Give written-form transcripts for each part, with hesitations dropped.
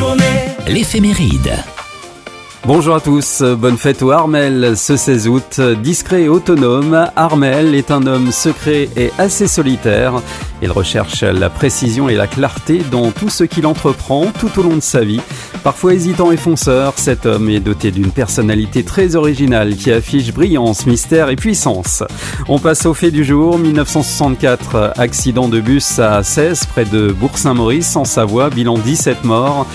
L'éphéméride. Bonjour à tous, bonne fête au Armel ce 16 août. Discret et autonome, Armel est un homme secret et assez solitaire. Il recherche la précision et la clarté dans tout ce qu'il entreprend tout au long de sa vie. Parfois hésitant et fonceur, cet homme est doté d'une personnalité très originale qui affiche brillance, mystère et puissance. On passe au fait du jour. 1964, accident de bus à Cèze, près de Bourg-Saint-Maurice en Savoie, bilan 17 morts.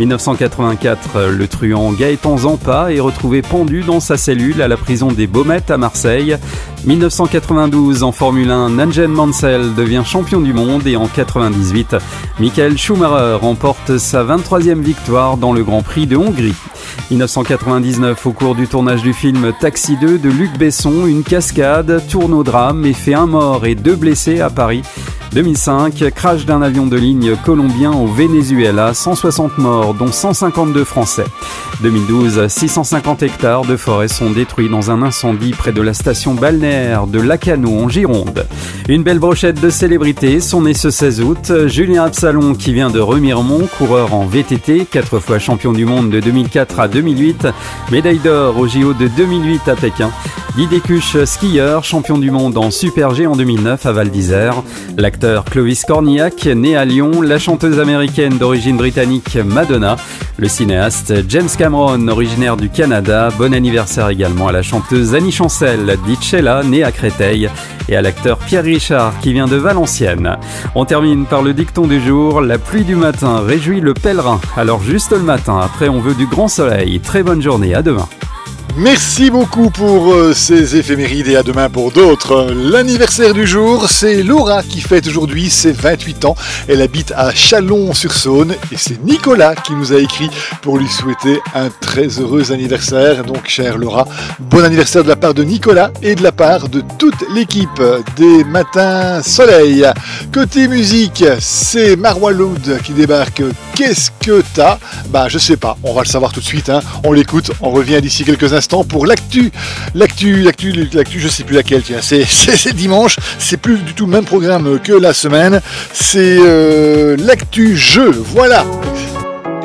1984, le truand Gaëtan Zampa est retrouvé pendu dans sa cellule à la prison des Baumettes à Marseille. 1992, en Formule 1, Nigel Mansell devient champion du monde et en 98, Michael Schumacher remporte sa 23e victoire dans le Grand Prix de Hongrie. 1999, au cours du tournage du film Taxi 2 de Luc Besson, une cascade tourne au drame et fait un mort et 2 blessés à Paris. 2005, crash d'un avion de ligne colombien au Venezuela, 160 morts, dont 152 Français. 2012, 650 hectares de forêt sont détruits dans un incendie près de la station balnéaire de Lacanau en Gironde. Une belle brochette de célébrités sont nées ce 16 août. Julien Absalon, qui vient de Remiremont, coureur en VTT, 4 fois champion du monde de 2004 à 2008, médaille d'or au JO de 2008 à Pékin. Guy Descuches, skieur, champion du monde en Super G en 2009 à Val d'Isère. L'acteur Clovis Cornillac, né à Lyon, la chanteuse américaine d'origine britannique Madonna, le cinéaste James Cameron, originaire du Canada. Bon anniversaire également à la chanteuse Annie Chancel, dite Sheila, née à Créteil, et à l'acteur Pierre Richard, qui vient de Valenciennes. On termine par le dicton du jour. La pluie du matin réjouit le pèlerin. Alors juste le matin, après on veut du grand soleil. Très bonne journée, à demain. Merci beaucoup pour ces éphémérides et à demain pour d'autres. L'anniversaire du jour, c'est Laura qui fête aujourd'hui ses 28 ans. Elle habite à Chalon-sur-Saône et c'est Nicolas qui nous a écrit pour lui souhaiter un très heureux anniversaire. Donc, chère Laura, bon anniversaire de la part de Nicolas et de la part de toute l'équipe des Matins Soleil. Côté musique, c'est Marwa Loud qui débarque. Qu'est-ce que t'as ? Bah, je sais pas, on va le savoir tout de suite, hein. On l'écoute, on revient d'ici quelques instants pour l'actu, je sais plus laquelle, tiens, c'est dimanche, c'est plus du tout le même programme que la semaine, c'est l'actu jeu, voilà.